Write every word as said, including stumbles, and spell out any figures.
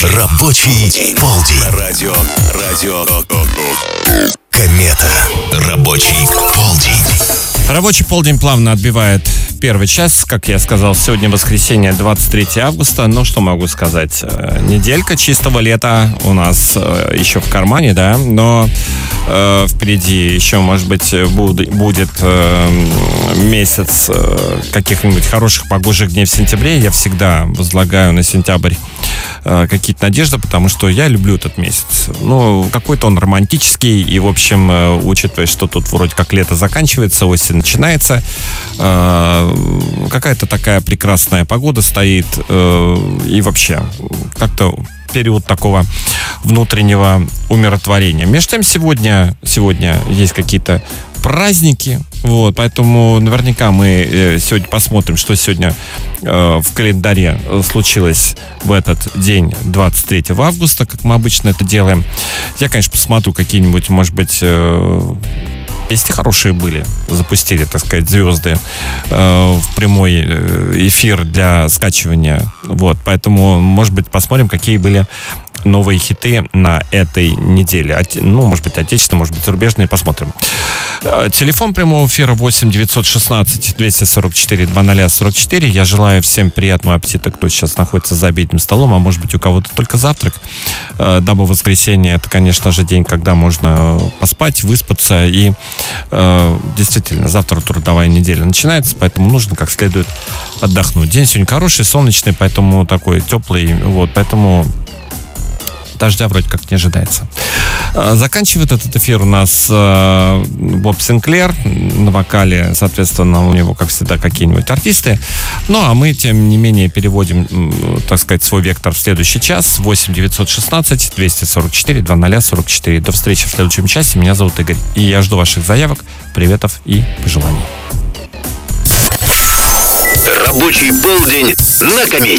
Рабочий полдень. Радио, радио, Комета. Рабочий полдень. Рабочий полдень плавно отбивает первый час. Как я сказал, сегодня воскресенье, двадцать третьего августа. Ну, что могу сказать? Неделька чистого лета у нас еще в кармане, да, но э, впереди еще, может быть, буд- будет э, месяц э, каких-нибудь хороших погожих дней в сентябре. Я всегда возлагаю на сентябрь э, какие-то надежды, потому что я люблю этот месяц. Ну, какой-то он романтический, и, в общем, э, учитывая, что тут вроде как лето заканчивается, осень начинается, э, какая-то такая прекрасная погода стоит, э, и вообще как-то период такого внутреннего умиротворения. Между тем, сегодня, сегодня есть какие-то праздники, вот, поэтому наверняка мы э, сегодня посмотрим, что сегодня э, в календаре случилось в этот день, двадцать третьего августа, как мы обычно это делаем. Я, конечно, посмотрю какие-нибудь, может быть, э, песни хорошие были, запустили, так сказать, звезды э, в прямой эфир для скачивания, вот, поэтому, может быть, посмотрим, какие были новые хиты на этой неделе. Ну, может быть, отечественные, может быть, зарубежные. Посмотрим. Телефон прямого эфира восемь девятьсот шестнадцать двести сорок четыре двадцать сорок четыре. Я желаю всем приятного аппетита, кто сейчас находится за обеденным столом, а может быть, у кого-то только завтрак. Дабы воскресенье — это, конечно же, день, когда можно поспать, выспаться. И действительно, завтра трудовая неделя начинается, поэтому нужно как следует отдохнуть. День сегодня хороший, солнечный, поэтому такой теплый. Вот, поэтому дождя вроде как не ожидается. Заканчивает этот эфир у нас э, Боб Синклер на вокале. Соответственно, у него, как всегда, какие-нибудь артисты. Ну, а мы, тем не менее, переводим, так сказать, свой вектор в следующий час. восемь девятьсот шестнадцать двести сорок четыре двадцать сорок четыре. До встречи в следующем часе. Меня зовут Игорь. И я жду ваших заявок, приветов и пожеланий. Рабочий полдень на Комете.